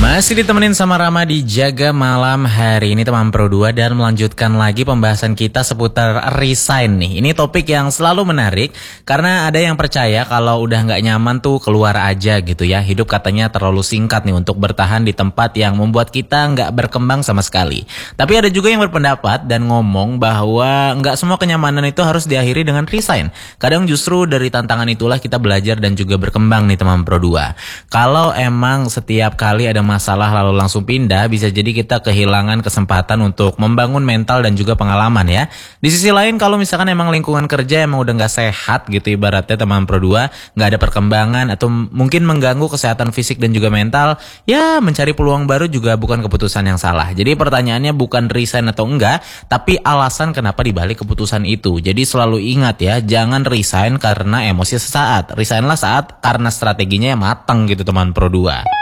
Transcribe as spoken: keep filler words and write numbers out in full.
Masih ditemenin sama Rama di Jaga Malam hari ini teman Pro dua dan melanjutkan lagi pembahasan kita seputar resign nih. Ini topik yang selalu menarik karena ada yang percaya kalau udah nggak nyaman tuh keluar aja gitu ya. Hidup katanya terlalu singkat nih untuk bertahan di tempat yang membuat kita nggak berkembang sama sekali. Tapi ada juga yang berpendapat dan ngomong bahwa nggak semua kenyamanan itu harus diakhiri dengan resign. Kadang justru dari tantangan itulah kita belajar dan juga berkembang nih teman Pro dua. Kalau emang setiap kali ada masalah lalu langsung pindah, bisa jadi kita kehilangan kesempatan untuk membangun mental dan juga pengalaman ya. Di sisi lain kalau misalkan emang lingkungan kerja emang udah gak sehat gitu ibaratnya teman Pro dua, gak ada perkembangan atau mungkin mengganggu kesehatan fisik dan juga mental, ya mencari peluang baru juga bukan keputusan yang salah. Jadi pertanyaannya bukan resign atau enggak, tapi alasan kenapa dibalik keputusan itu. Jadi selalu ingat ya, jangan resign karena emosi sesaat. Resignlah saat karena strateginya yang matang gitu teman Pro dua.